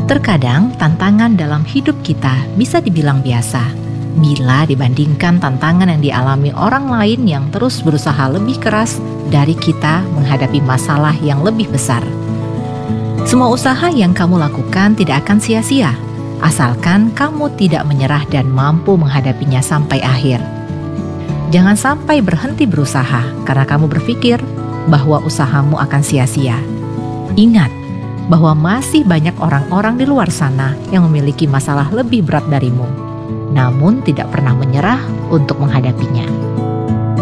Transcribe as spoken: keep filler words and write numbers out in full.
Terkadang tantangan dalam hidup kita bisa dibilang biasa bila dibandingkan tantangan yang dialami orang lain yang terus berusaha lebih keras dari kita menghadapi masalah yang lebih besar. Semua usaha yang kamu lakukan tidak akan sia-sia, asalkan kamu tidak menyerah dan mampu menghadapinya sampai akhir. Jangan sampai berhenti berusaha karena kamu berpikir bahwa usahamu akan sia-sia. Ingat bahwa masih banyak orang-orang di luar sana yang memiliki masalah lebih berat darimu, namun tidak pernah menyerah untuk menghadapinya.